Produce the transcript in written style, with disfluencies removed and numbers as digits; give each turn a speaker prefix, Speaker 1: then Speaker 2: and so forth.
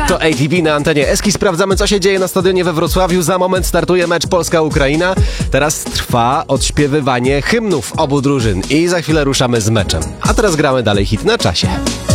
Speaker 1: To ATV na antenie Eski. Sprawdzamy, co się dzieje na stadionie we Wrocławiu. Za moment startuje mecz Polska-Ukraina. Teraz trwa odśpiewywanie hymnów obu drużyn i za chwilę ruszamy z meczem. A teraz gramy dalej hit na czasie.